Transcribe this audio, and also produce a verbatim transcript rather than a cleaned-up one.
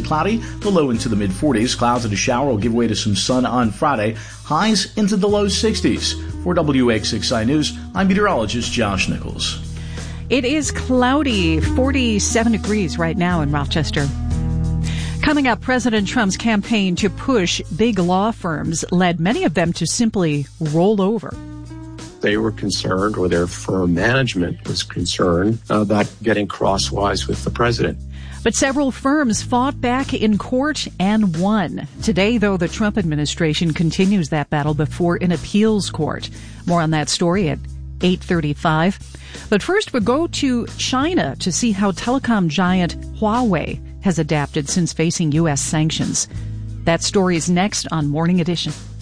cloudy, the low into the mid-forties. Clouds and a shower will give way to some sun on Friday. Highs into the low sixties. For W X six I News, I'm meteorologist Josh Nichols. It is cloudy, forty-seven degrees right now in Rochester. Coming up, President Trump's campaign to push big law firms led many of them to simply roll over. They were concerned, or their firm management was concerned, about getting crosswise with the president. But several firms fought back in court and won. Today, though, the Trump administration continues that battle before an appeals court. More on that story at eight thirty-five. But first, we'll go to China to see how telecom giant Huawei has adapted since facing U S sanctions. That story is next on Morning Edition.